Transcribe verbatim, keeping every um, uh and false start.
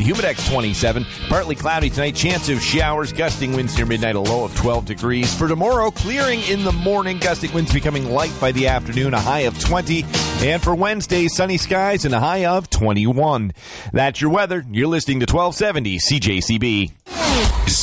Humidex twenty-seven. Partly cloudy tonight. Chance of showers. Gusting winds near midnight. A low of twelve degrees. For tomorrow, clearing in the morning. Gusting winds becoming light by the afternoon. A high of twenty. And for Wednesday, sunny skies and a high of twenty-one. That's your weather. You're listening to twelve seventy C J C B.